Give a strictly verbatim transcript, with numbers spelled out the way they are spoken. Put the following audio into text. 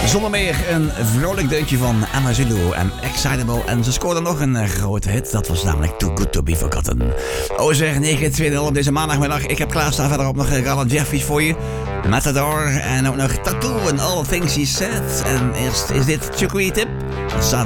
Zonder meer een vrolijk deuntje van Amazulu en Excitable. En ze scoorden nog een uh, grote hit. Dat was namelijk Too Good To Be Forgotten. O zeg, negen twee nul op deze maandagmiddag. Ik heb klaarstaan verderop nog Garland Jeffries voor je. Matador en ook nog Tattoo and All Things She Said. En eerst is dit Chicory Tip. Sun.